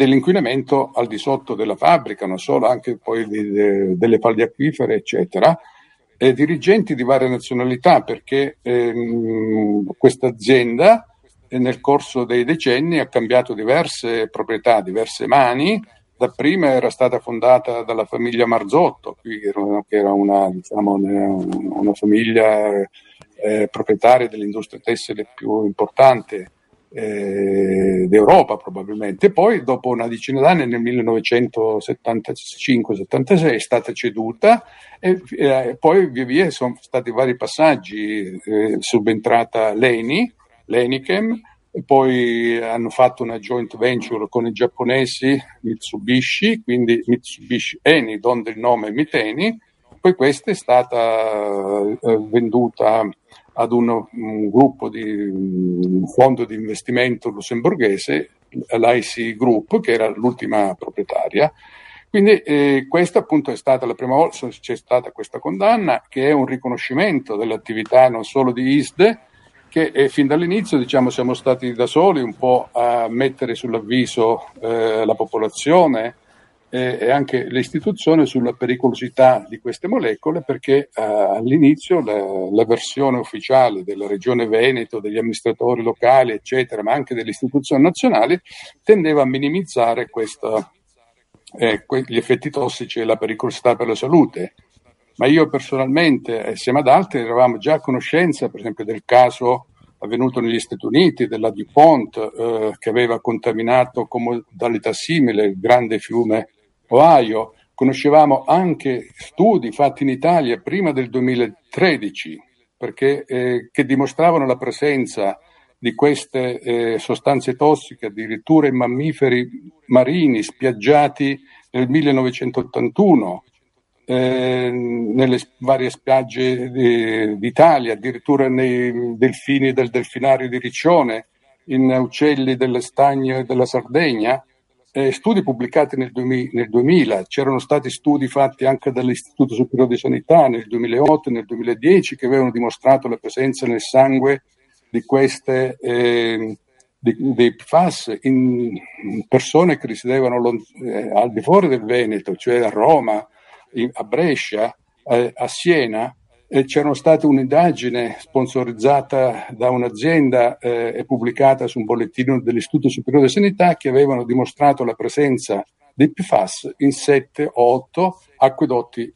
dell'inquinamento al di sotto della fabbrica, non solo, anche poi delle falde acquifere, eccetera. Dirigenti di varie nazionalità, perché questa azienda nel corso dei decenni ha cambiato diverse proprietà, diverse mani. Dapprima era stata fondata dalla famiglia Marzotto, che era una famiglia proprietaria dell'industria tessile più importante d'Europa probabilmente. Poi dopo una decina d'anni, nel 1975-76, è stata ceduta e poi via via sono stati vari passaggi, subentrata l'Enichem, e poi hanno fatto una joint venture con i giapponesi Mitsubishi, quindi Mitsubishi Eni, donde il nome Miteni. Poi questa è stata venduta ad un gruppo un fondo di investimento lussemburghese, l'IC Group, che era l'ultima proprietaria. Quindi questa appunto è stata la prima volta che c'è stata questa condanna, che è un riconoscimento dell'attività non solo di ISDE, che fin dall'inizio, diciamo, siamo stati da soli un po' a mettere sull'avviso la popolazione e anche le istituzioni sulla pericolosità di queste molecole, perché all'inizio la versione ufficiale della Regione Veneto, degli amministratori locali, eccetera, ma anche delle istituzioni nazionali, tendeva a minimizzare gli effetti tossici e la pericolosità per la salute. Ma io personalmente, assieme ad altri, eravamo già a conoscenza, per esempio, del caso avvenuto negli Stati Uniti, della DuPont, che aveva contaminato con modalità simile il grande fiume Ohio. Conoscevamo anche studi fatti in Italia prima del 2013, che dimostravano la presenza di queste sostanze tossiche addirittura in mammiferi marini spiaggiati nel 1981, nelle varie spiagge d'Italia, addirittura nei delfini del delfinario di Riccione, in uccelli delle stagne della Sardegna. Studi pubblicati nel 2000, c'erano stati studi fatti anche dall'Istituto Superiore di Sanità nel 2008 e nel 2010 che avevano dimostrato la presenza nel sangue di queste dei PFAS in persone che risiedevano al di fuori del Veneto, cioè a Roma, a Brescia, a Siena. C'era stata un'indagine sponsorizzata da un'azienda e pubblicata su un bollettino dell'Istituto Superiore di Sanità che avevano dimostrato la presenza di PFAS in 7 o 8 acquedotti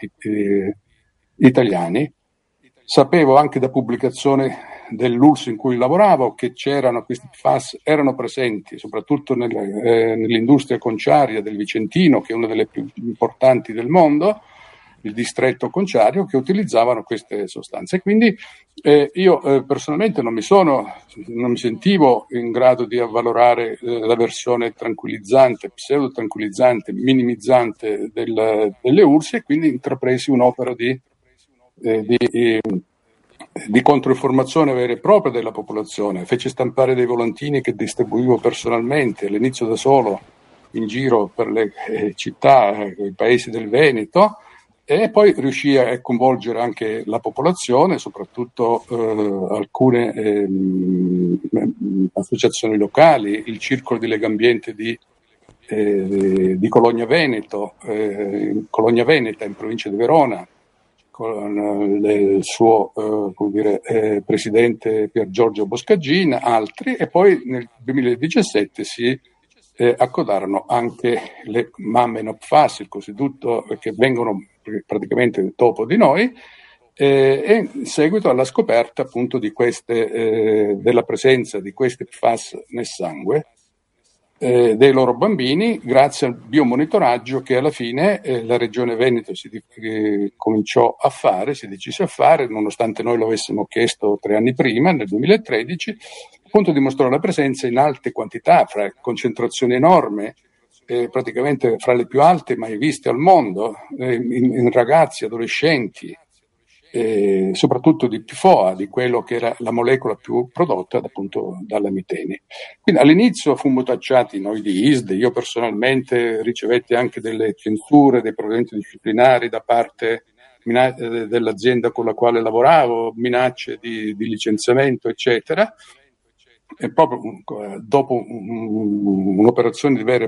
italiani. Sapevo anche da pubblicazione dell'ULSS in cui lavoravo che questi PFAS erano presenti soprattutto nell'industria conciaria del Vicentino, che è una delle più importanti del mondo, il distretto conciario, che utilizzavano queste sostanze. Quindi io personalmente non mi sentivo in grado di avvalorare la versione tranquillizzante, pseudotranquillizzante, minimizzante delle ULSS, e quindi intrapresi un'opera di controinformazione vera e propria della popolazione. Feci stampare dei volantini che distribuivo personalmente, all'inizio da solo, in giro per le città, i paesi del Veneto, e poi riuscì a coinvolgere anche la popolazione, soprattutto alcune associazioni locali, il Circolo di Legambiente di Cologna Veneto, Cologna Veneta in provincia di Verona, con il suo presidente Pier Giorgio Boscagin, altri, e poi nel 2017 si accodarono anche le mamme no PFAS, il cosiddetto, che vengono praticamente dopo di noi, e in seguito alla scoperta appunto di della presenza di queste PFAS nel sangue dei loro bambini, grazie al biomonitoraggio che alla fine la Regione Veneto si decise a fare, nonostante noi lo avessimo chiesto 3 anni prima, nel 2013, appunto dimostrò la presenza in alte quantità, fra concentrazioni enormi, praticamente fra le più alte mai viste al mondo, in ragazzi, adolescenti, soprattutto di PFOA, di quello che era la molecola più prodotta appunto dalla miteni. Quindi all'inizio fummo tacciati noi di ISDE, io personalmente ricevetti anche delle censure, dei provvedimenti disciplinari da parte dell'azienda con la quale lavoravo, minacce di licenziamento, eccetera. E proprio dopo un'operazione di vera